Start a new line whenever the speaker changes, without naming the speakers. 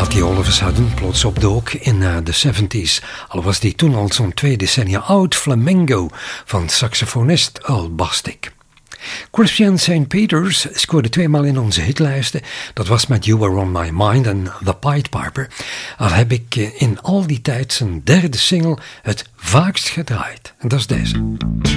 Matty Oliver hadden plots opdook in de 70s, al was die toen al zo'n 2 decennia oud. Flamingo van saxofonist Earl Bostic. Christian St. Peters scoorde 2 maal in onze hitlijsten. Dat was met You Were On My Mind en The Pied Piper. Al heb ik in al die tijd zijn 3e single het vaakst gedraaid. En dat is deze.